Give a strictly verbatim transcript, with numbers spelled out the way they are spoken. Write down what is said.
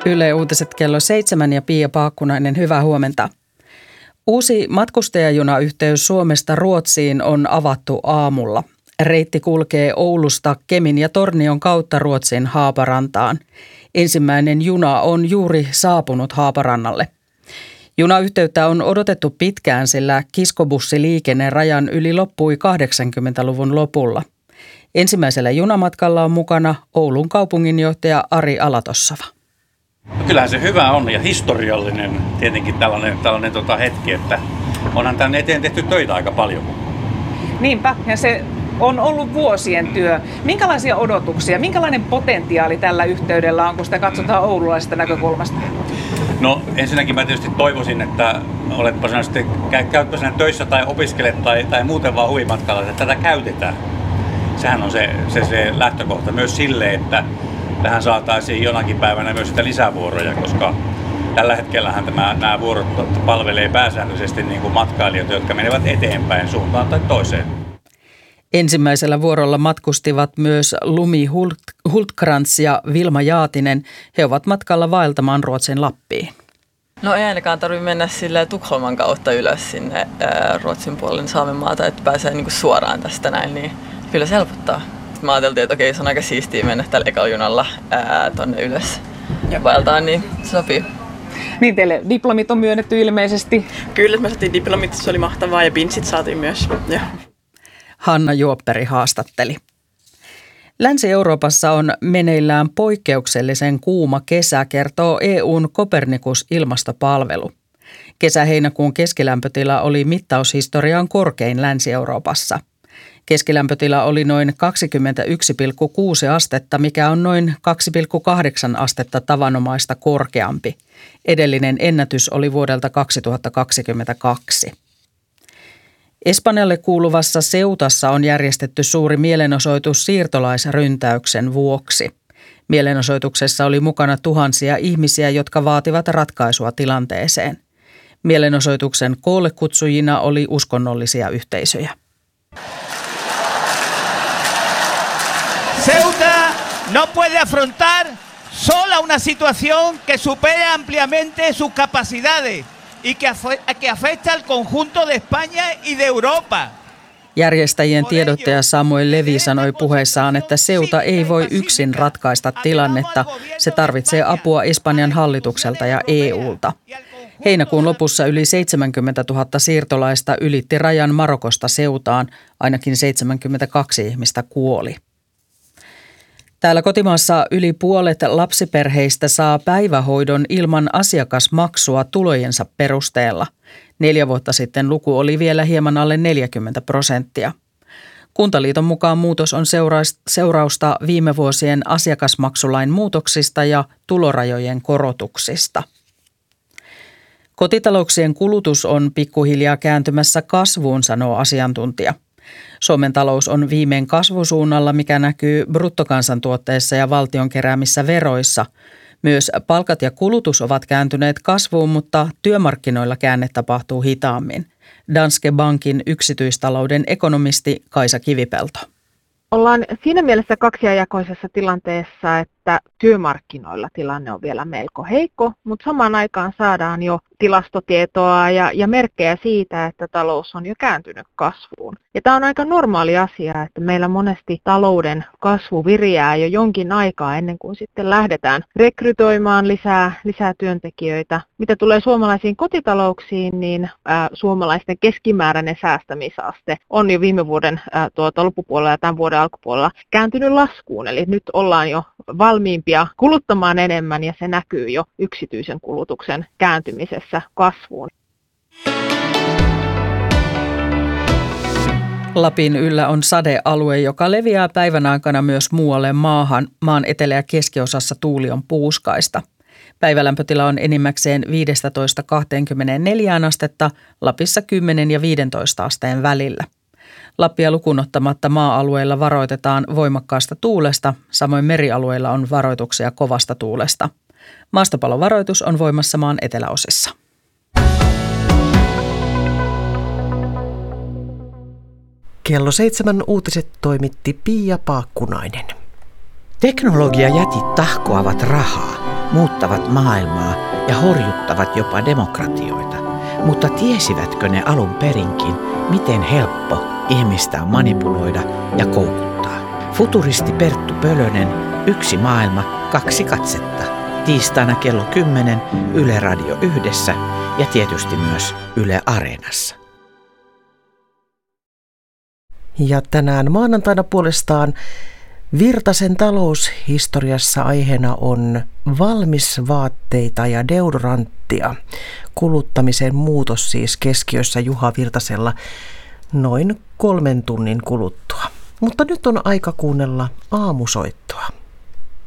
Yle Uutiset kello seitsemän ja Pia Paakkunainen, hyvää huomenta. Uusi matkustajajunayhteys Suomesta Ruotsiin on avattu aamulla. Reitti kulkee Oulusta Kemin ja Tornion kautta Ruotsin Haaparantaan. Ensimmäinen juna on juuri saapunut Haaparannalle. Junayhteyttä on odotettu pitkään, sillä kiskobussiliikenne rajan yli loppui kahdeksankymmentäluvun lopulla. Ensimmäisellä junamatkalla on mukana Oulun kaupunginjohtaja Ari Alatossava. Kyllähän se hyvä on ja historiallinen tietenkin tällainen, tällainen tota hetki, että onhan tänne eteen tehty töitä aika paljon. Niinpä, ja se on ollut vuosien työ. Minkälaisia odotuksia, minkälainen potentiaali tällä yhteydellä on, kun sitä katsotaan oululaisesta näkökulmasta? No ensinnäkin mä tietysti toivoisin, että oletpa sinä sitten, käytpä sinä töissä tai opiskelet tai, tai muuten vaan huvimatkalla, että tätä käytetään. Sehän on se, se, se lähtökohta myös sille, että tähän saataisiin jonakin päivänä myös sitä lisävuoroja, koska tällä hetkellähän tämä, nämä vuorot palvelee pääsäännöllisesti niin kuin matkailijoita, jotka menevät eteenpäin suuntaan tai toiseen. Ensimmäisellä vuorolla matkustivat myös Lumi Hultkrantz ja Vilma Jaatinen. He ovat matkalla vaeltamaan Ruotsin Lappiin. No ei ainakaan tarvitse mennä sille Tukholman kautta ylös sinne ää, Ruotsin puolen Saamenmaata, että pääsee niinku suoraan tästä näin, niin kyllä se helpottaa. Mä ajateltiin, että okei, se on aika siistiä mennä tällä ekalla junalla ää, tonne ylös ja vaeltaan, niin se sopii. Niin teille diplomit on myönnetty ilmeisesti. Kyllä, me saatiin diplomit, se oli mahtavaa ja pinssit saatiin myös. Ja. Hanna Juopperi haastatteli. Länsi-Euroopassa on meneillään poikkeuksellisen kuuma kesä, kertoo E U:n Copernicus-ilmastopalvelu. Kesä-heinäkuun keskilämpötila oli mittaushistorian korkein Länsi-Euroopassa. Keskilämpötila oli noin kaksikymmentäyksi pilkku kuusi astetta, mikä on noin kaksi pilkku kahdeksan astetta tavanomaista korkeampi. Edellinen ennätys oli vuodelta kaksituhattakaksikymmentäkaksi. Espanjalle kuuluvassa Ceutassa on järjestetty suuri mielenosoitus siirtolaisryntäyksen vuoksi. Mielenosoituksessa oli mukana tuhansia ihmisiä, jotka vaativat ratkaisua tilanteeseen. Mielenosoituksen koollekutsujina oli uskonnollisia yhteisöjä. Ceuta no puede afrontar sola una situación que supera ampliamente sus capacidades y que afecta al conjunto de España y de Europa. Järjestäjien tiedottaja Samuel Levy sanoi puheessaan, että Ceuta ei voi yksin ratkaista tilannetta. Se tarvitsee apua Espanjan hallitukselta ja E U:lta. Heinäkuun lopussa yli seitsemänkymmentätuhatta siirtolaista ylitti rajan Marokosta Ceutaan. Ainakin seitsemänkymmentäkaksi ihmistä kuoli. Täällä kotimaassa yli puolet lapsiperheistä saa päivähoidon ilman asiakasmaksua tulojensa perusteella. Neljä vuotta sitten luku oli vielä hieman alle neljäkymmentä prosenttia. Kuntaliiton mukaan muutos on seurausta viime vuosien asiakasmaksulain muutoksista ja tulorajojen korotuksista. Kotitalouksien kulutus on pikkuhiljaa kääntymässä kasvuun, sanoo asiantuntija. Suomen talous on viimein kasvusuunnalla, mikä näkyy bruttokansantuotteessa ja valtion keräämissä veroissa. Myös palkat ja kulutus ovat kääntyneet kasvuun, mutta työmarkkinoilla käänne tapahtuu hitaammin. Danske Bankin yksityistalouden ekonomisti Kaisa Kivipelto. Ollaan siinä mielessä kaksijakoisessa tilanteessa, että työmarkkinoilla tilanne on vielä melko heikko, mutta samaan aikaan saadaan jo tilastotietoa ja, ja merkkejä siitä, että talous on jo kääntynyt kasvuun. Ja tämä on aika normaali asia, että meillä monesti talouden kasvu viriää jo jonkin aikaa ennen kuin sitten lähdetään rekrytoimaan lisää, lisää työntekijöitä. Mitä tulee suomalaisiin kotitalouksiin, niin ää, suomalaisten keskimääräinen säästämisaste on jo viime vuoden ää, tuota, loppupuolella ja tämän vuoden alkupuolella kääntynyt laskuun. Eli nyt ollaan jo valmiimpia kuluttamaan enemmän ja se näkyy jo yksityisen kulutuksen kääntymisessä kasvuun. Lapin yllä on sadealue, joka leviää päivän aikana myös muualle maahan. Maan etelä- ja keskiosassa tuuli on puuskaista. Päivälämpötila on enimmäkseen viisitoista kaksikymmentäneljä astetta, Lapissa kymmenen ja viisitoista asteen välillä. Lappia lukuun ottamatta maa-alueilla varoitetaan voimakkaasta tuulesta, samoin merialueilla on varoituksia kovasta tuulesta. Maastopalovaroitus on voimassa maan eteläosissa. Kello seitsemän uutiset toimitti Pia Paakkunainen. Teknologiajätit tahkoavat rahaa. muuttavat maailmaa ja horjuttavat jopa demokratioita. Mutta tiesivätkö ne alun perinkin, miten helppo ihmistä on manipuloida ja koukuttaa? Futuristi Perttu Pölönen, Yksi maailma, kaksi katsetta. Tiistaina kello kymmenen Yle Radio Yhdessä ja tietysti myös Yle Areenassa. Ja tänään maanantaina puolestaan Virtasen taloushistoriassa aiheena on valmisvaatteita ja deodoranttia. Kuluttamisen muutos siis keskiössä Juha Virtasella noin kolmen tunnin kuluttua. Mutta nyt on aika kuunnella aamusoittoa.